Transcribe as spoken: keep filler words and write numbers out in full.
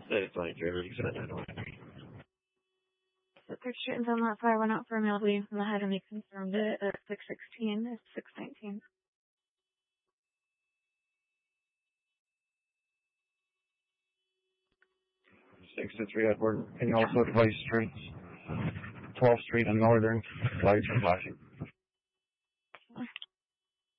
It's like very excited. The third Street and Dunlop fire went out for a male bleeding from the head, and they confirmed it at six sixteen. It's six nineteen. six to three Edward, and also Vice Street, twelfth Street and Northern, lights are flashing.